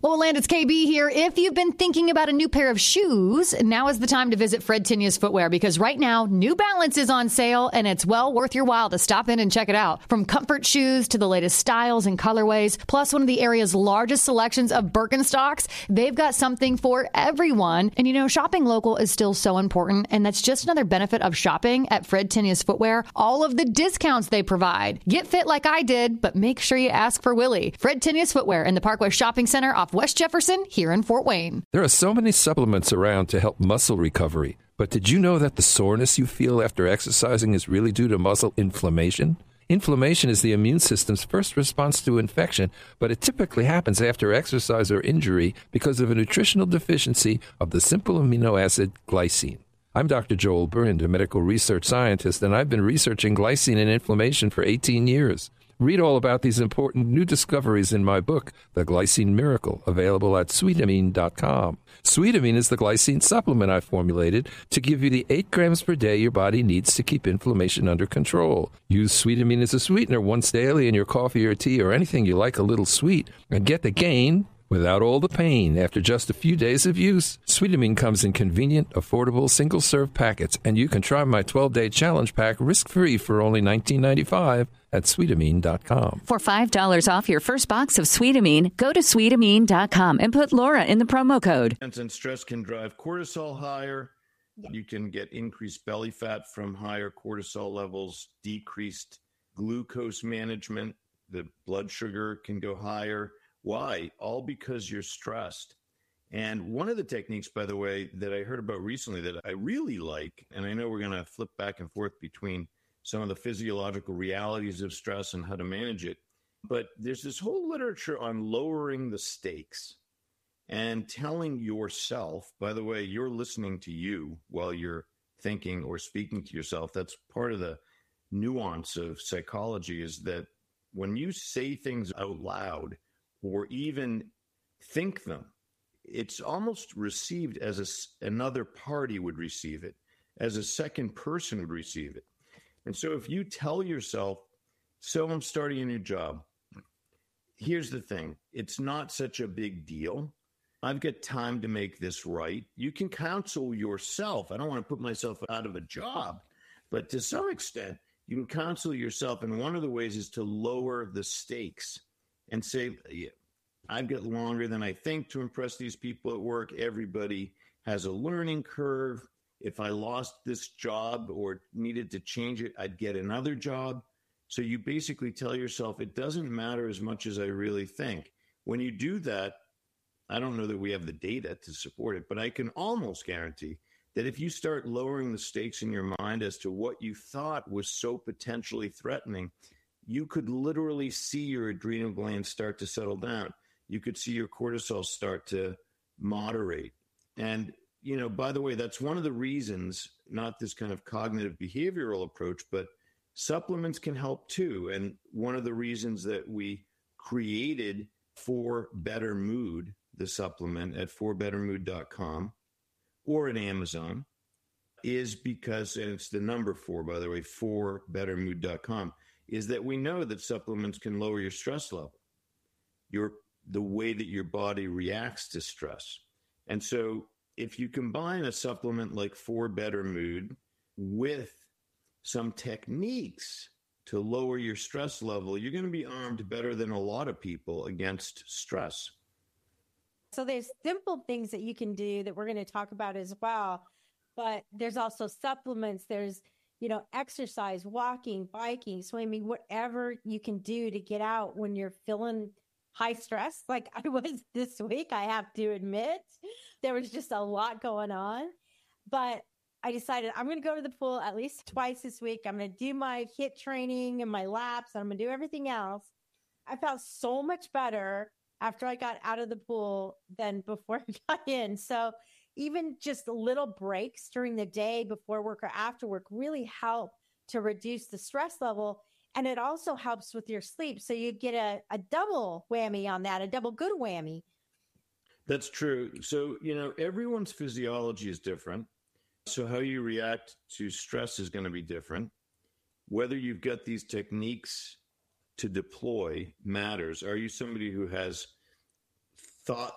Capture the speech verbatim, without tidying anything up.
Land, it's K B here. If you've been thinking about a new pair of shoes, now is the time to visit Fred Tinius Footwear, because right now, New Balance is on sale, and it's well worth your while to stop in and check it out. From comfort shoes to the latest styles and colorways, plus one of the area's largest selections of Birkenstocks, they've got something for everyone. And you know, shopping local is still so important, and that's just another benefit of shopping at Fred Tinius Footwear. All of the discounts they provide. Get fit like I did, but make sure you ask for Willie. Fred Tinius Footwear in the Parkway Shopping Center off West Jefferson here in Fort Wayne. There are so many supplements around to help muscle recovery, but did you know that the soreness you feel after exercising is really due to muscle inflammation? Inflammation is the immune system's first response to infection, but it typically happens after exercise or injury because of a nutritional deficiency of the simple amino acid glycine. I'm Doctor Joel Burnd, a medical research scientist, and I've been researching glycine and inflammation for eighteen years. Read all about these important new discoveries in my book, The Glycine Miracle, available at sweetamine dot com. Sweetamine is the glycine supplement I formulated to give you the eight grams per day your body needs to keep inflammation under control. Use Sweetamine as a sweetener once daily in your coffee or tea or anything you like a little sweet, and get the gain without all the pain after just a few days of use. Sweetamine comes in convenient, affordable, single-serve packets, and you can try my twelve-day challenge pack risk-free for only nineteen ninety-five at sweetamine dot com. For five dollars off your first box of Sweetamine, go to sweetamine dot com and put Laura in the promo code. And stress can drive cortisol higher. Yeah. You can get increased belly fat from higher cortisol levels, decreased glucose management. The blood sugar can go higher. Why? All because you're stressed. And one of the techniques, by the way, that I heard about recently that I really like, and I know we're going to flip back and forth between some of the physiological realities of stress and how to manage it, but there's this whole literature on lowering the stakes and telling yourself, by the way, you're listening to you while you're thinking or speaking to yourself. That's part of the nuance of psychology, is that when you say things out loud, or even think them, it's almost received as a, another party would receive it, as a second person would receive it. And so if you tell yourself, so I'm starting a new job, here's the thing, it's not such a big deal. I've got time to make this right. You can counsel yourself. I don't want to put myself out of a job, but to some extent, you can counsel yourself. And one of the ways is to lower the stakes and say, yeah, I've got longer than I think to impress these people at work. Everybody has a learning curve. If I lost this job or needed to change it, I'd get another job. So you basically tell yourself, it doesn't matter as much as I really think. When you do that, I don't know that we have the data to support it, but I can almost guarantee that if you start lowering the stakes in your mind as to what you thought was so potentially threatening, you could literally see your adrenal glands start to settle down. You could see your cortisol start to moderate. And, you know, by the way, that's one of the reasons, not this kind of cognitive behavioral approach, but supplements can help too. And one of the reasons that we created For Better Mood, the supplement at for better mood dot com or at Amazon, is because, and it's the number four, by the way, for better mood dot com, is that we know that supplements can lower your stress level, your the way that your body reacts to stress. And so if you combine a supplement like For Better Mood with some techniques to lower your stress level, you're going to be armed better than a lot of people against stress. So there's simple things that you can do that we're going to talk about as well, but there's also supplements. There's, you know, exercise, walking, biking, swimming, whatever you can do to get out when you're feeling high stress. Like I was this week, I have to admit, there was just a lot going on, but I decided I'm going to go to the pool at least twice this week. I'm going to do my HIIT training and my laps, and I'm going to do everything else. I felt so much better after I got out of the pool than before I got in. So even just little breaks during the day before work or after work really help to reduce the stress level. And it also helps with your sleep. So you get a, a double whammy on that, a double good whammy. That's true. So, you know, everyone's physiology is different. So how you react to stress is going to be different. Whether you've got these techniques to deploy matters. Are you somebody who has thought